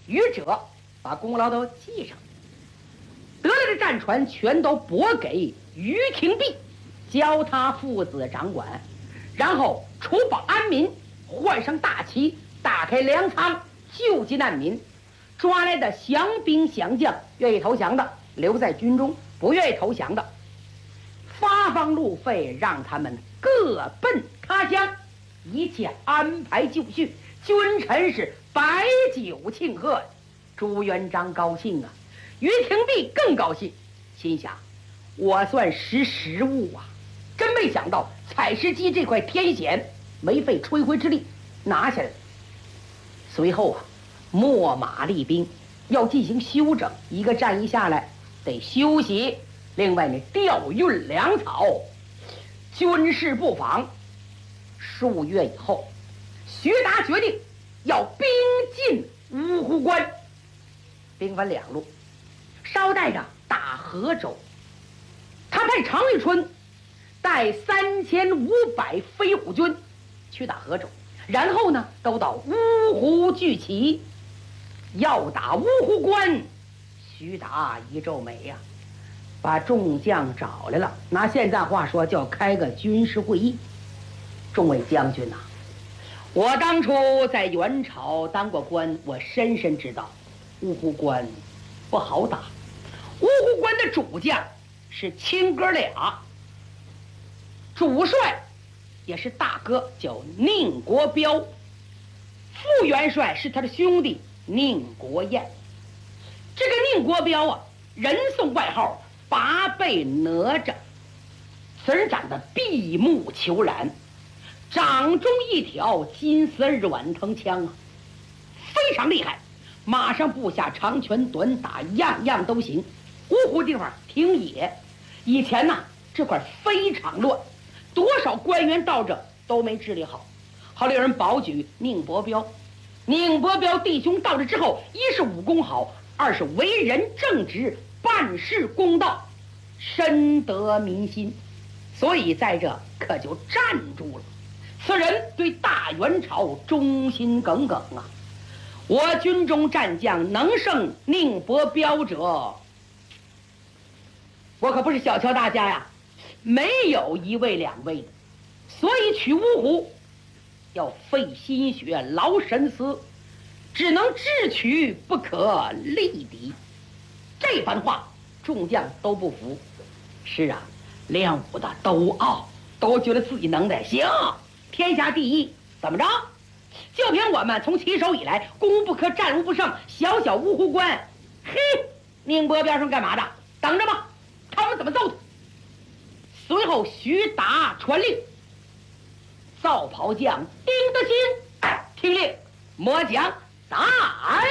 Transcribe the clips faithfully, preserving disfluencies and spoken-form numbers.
愚者把功劳都记上，得来的战船全都拨给于廷弼，交他父子掌管，然后除暴安民，换上大旗，打开粮仓，救济难民。抓来的降兵降将，愿意投降的留在军中，不愿意投降的发放路费，让他们各奔他乡，一切安排就绪。君臣是摆酒庆贺，朱元璋高兴啊，于廷弼更高兴，心想我算识时务啊，真没想到采石矶这块天险没费吹灰之力拿下来。随后啊，秣马厉兵，要进行休整，一个战役下来得休息。另外呢，调运粮草，军事布防。数月以后，徐达决定要兵进芜湖关，兵分两路，捎带着打河州。他派常遇春带三千五百飞虎军去打河州，然后呢，都到芜湖聚齐。要打芜湖关，徐达一皱眉呀、啊，把众将找来了，拿现在话说叫开个军事会议。众位将军呐、啊，我当初在元朝当过官，我深深知道芜湖关不好打。芜湖关的主将是亲哥俩，主帅也是大哥，叫宁国彪，副元帅是他的兄弟宁国彦。这个宁国彪啊，人送外号八倍哪吒，此人长得闭目虬髯，掌中一条金丝软藤枪啊，非常厉害，马上部下长拳短打样样都行。芜湖地方挺野，以前呢这块非常乱，多少官员到这都没治理好。后来有人保举宁伯彪，宁伯彪弟兄到这之后，一是武功好，二是为人正直，办事公道，深得民心，所以在这可就站住了。此人对大元朝忠心耿耿啊！我军中战将能胜宁伯彪者，我可不是小瞧大家呀，没有一位两位的。所以取芜湖要费心血劳神思，只能智取不可力敌。这番话众将都不服。是啊，练武的都傲，都觉得自己能耐行，天下第一。怎么着？就凭我们从起手以来攻不克战无不胜，小小芜湖关，嘿，宁波标上干嘛的？等着吧，他们怎么揍他。随后徐达传令，造袍将丁德兴听令，末将在呀。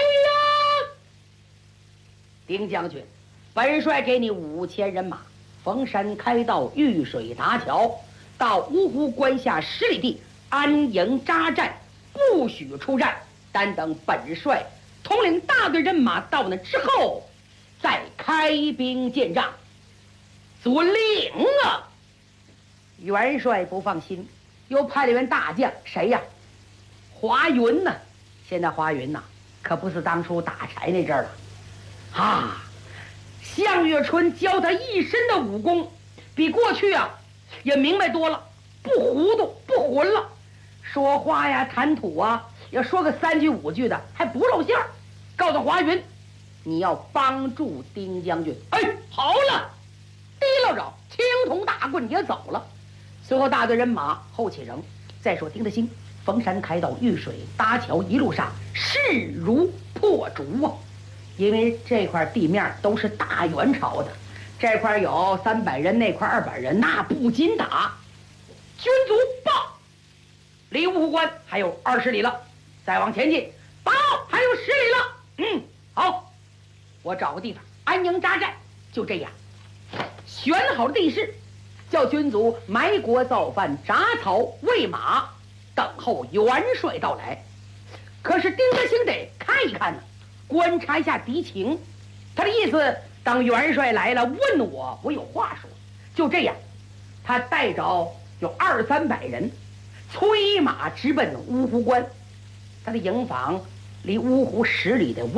丁将军，本帅给你五千人马，逢山开道，遇水搭桥，到芜湖关下十里地安营扎寨，不许出战，单等本帅统领大队人马到那之后，再开兵见仗。遵令啊！元帅不放心，又派了一员大将，谁呀？华云呢？现在华云呐，可不是当初打柴那阵儿了啊！向月春教他一身的武功，比过去啊也明白多了，不糊涂不混了，说话呀谈吐啊，要说个三句五句的还不露馅儿。告诉华云，你要帮助丁将军。哎，好了，提溜着青铜大棍也走了。随后大队人马后启程。再说丁德兴逢山开道，遇水搭桥，一路上势如破竹啊！因为这块地面都是大元朝的，这块有三百人，那块二百人，那不禁打。军卒报，离芜湖关还有二十里了，再往前进。报，还有十里了。嗯，好，我找个地方安营扎寨。就这样，选好了地势，叫军卒埋锅造饭，铡草喂马，等候元帅到来。可是丁德兴得看一看呢，观察一下敌情。他的意思，当元帅来了问我，我有话说。就这样，他带着有二三百人，催马直奔芜湖关。他的营房离芜湖十里的